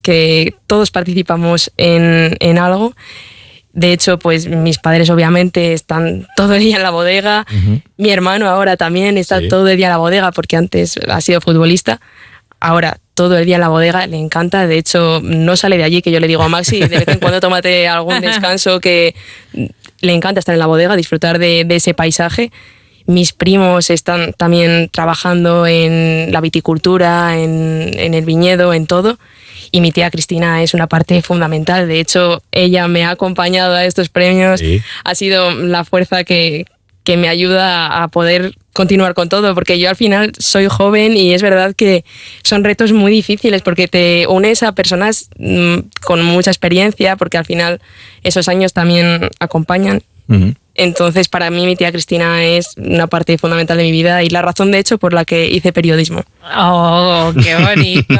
que todos participamos en algo. De hecho, pues mis padres obviamente están todo el día en la bodega. Mi hermano ahora también está todo el día en la bodega porque antes ha sido futbolista. Ahora todo el día en la bodega, le encanta. De hecho, no sale de allí, que yo le digo a Maxi, de vez en cuando tómate algún descanso, que le encanta estar en la bodega, disfrutar de ese paisaje. Mis primos están también trabajando en la viticultura, en el viñedo, en todo. Y mi tía Cristina es una parte fundamental. De hecho, ella me ha acompañado a estos premios. Sí. Ha sido la fuerza que me ayuda a poder continuar con todo, porque yo al final soy joven y es verdad que son retos muy difíciles porque te unes a personas con mucha experiencia, porque al final esos años también acompañan. Entonces, para mí, mi tía Cristina es una parte fundamental de mi vida y la razón, de hecho, por la que hice periodismo. ¡Oh, qué bonito!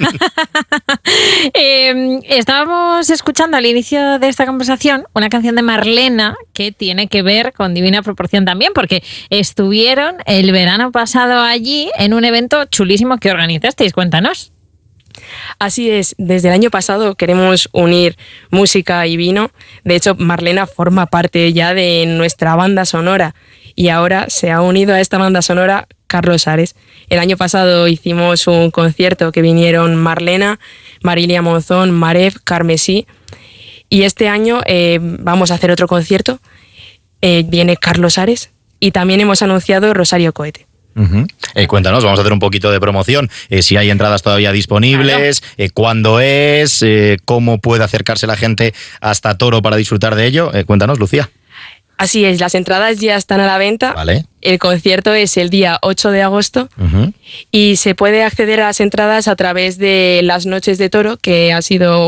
Estábamos escuchando al inicio de esta conversación una canción de Marlena que tiene que ver con Divina Proporción también, porque estuvieron el verano pasado allí en un evento chulísimo que organizasteis. Cuéntanos. Así es, desde el año pasado queremos unir música y vino. De hecho, Marlena forma parte ya de nuestra banda sonora y ahora se ha unido a esta banda sonora Carlos Ares. El año pasado hicimos un concierto que vinieron Marlena, Marilia Monzón, Maref, Carmesí, y este año vamos a hacer otro concierto. Viene Carlos Ares y también hemos anunciado Rosario Cohete. Cuéntanos, vamos a hacer un poquito de promoción, si hay entradas todavía disponibles, cuándo es, cómo puede acercarse la gente hasta Toro para disfrutar de ello. Cuéntanos, Lucía. Así es, las entradas ya están a la venta. Vale. El concierto es el día 8 de agosto y se puede acceder a las entradas a través de las Noches de Toro, que ha sido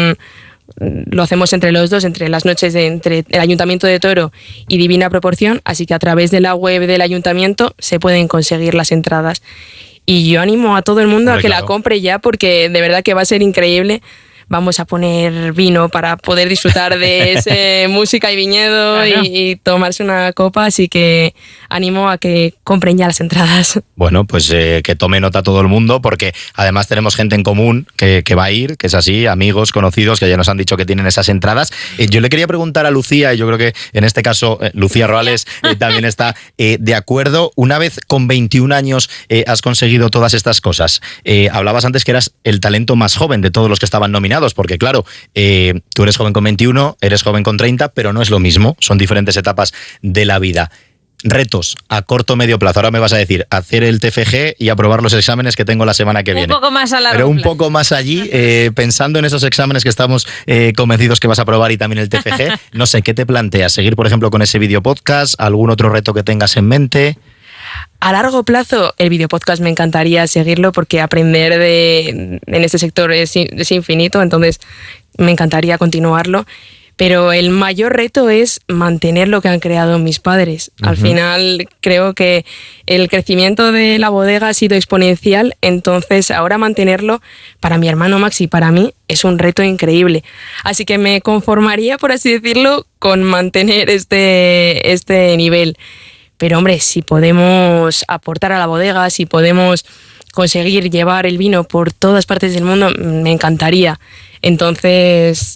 lo hacemos entre los dos, entre las noches entre el Ayuntamiento de Toro y Divina Proporción, así que a través de la web del Ayuntamiento se pueden conseguir las entradas. Y yo animo a todo el mundo a que la compre ya, porque de verdad que va a ser increíble. Vamos a poner vino para poder disfrutar de ese música y viñedo y tomarse una copa, así que animo a que compren ya las entradas. Bueno, pues que tome nota todo el mundo, porque además tenemos gente en común que va a ir, que es así, amigos, conocidos, que ya nos han dicho que tienen esas entradas. Yo le quería preguntar a Lucía, y yo creo que en este caso Lucía Roales también está de acuerdo. Una vez con 21 años has conseguido todas estas cosas. Hablabas antes que eras el talento más joven de todos los que estaban nominados, porque claro, tú eres joven con 21, eres joven con 30, pero no es lo mismo, son diferentes etapas de la vida. Retos a corto o medio plazo. Ahora me vas a decir, hacer el TFG y aprobar los exámenes que tengo la semana que viene. Un poco más a largo Pero un poco más allí, pensando en esos exámenes que estamos convencidos que vas a aprobar y también el TFG, no sé, ¿qué te planteas? ¿Seguir, por ejemplo, con ese video podcast? ¿Algún otro reto que tengas en mente? A largo plazo, el videopodcast me encantaría seguirlo, porque aprender en este sector es infinito, entonces me encantaría continuarlo. Pero el mayor reto es mantener lo que han creado mis padres. Al final creo que el crecimiento de la bodega ha sido exponencial, entonces ahora mantenerlo para mi hermano Max y para mí es un reto increíble. Así que me conformaría, por así decirlo, con mantener este nivel. Pero hombre, si podemos aportar a la bodega, si podemos conseguir llevar el vino por todas partes del mundo, me encantaría. Entonces,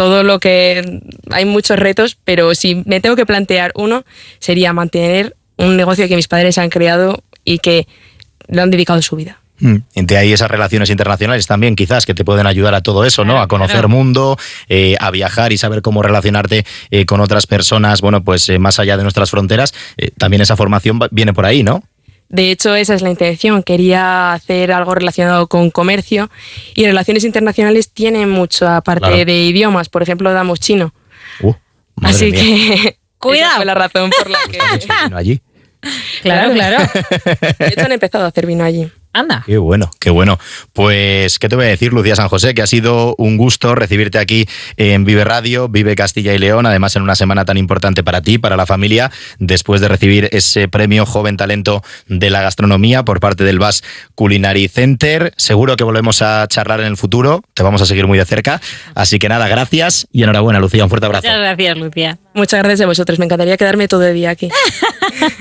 hay muchos retos, pero si me tengo que plantear uno, sería mantener un negocio que mis padres han creado y que le han dedicado su vida. De ahí esas relaciones internacionales también, quizás, que te pueden ayudar a todo eso, ¿no? A conocer mundo, a viajar y saber cómo relacionarte con otras personas, bueno, pues más allá de nuestras fronteras. También esa formación viene por ahí, ¿no? De hecho, esa es la intención. Quería hacer algo relacionado con comercio, y relaciones internacionales tienen mucho, aparte de idiomas. Por ejemplo, damos chino. Así mía. Que cuidado. Esa fue la razón por la que... vino allí. Claro. De hecho, han empezado a hacer vino allí. Anda. Qué bueno, qué bueno. Pues, ¿qué te voy a decir, Lucía San José? Que ha sido un gusto recibirte aquí en Vive Radio, Vive Castilla y León, además en una semana tan importante para ti, para la familia, después de recibir ese premio Joven Talento de la Gastronomía por parte del Basque Culinary Center. Seguro que volvemos a charlar en el futuro, te vamos a seguir muy de cerca. Así que nada, gracias y enhorabuena, Lucía, un fuerte abrazo. Muchas gracias, Lucía. Muchas gracias a vosotros, me encantaría quedarme todo el día aquí.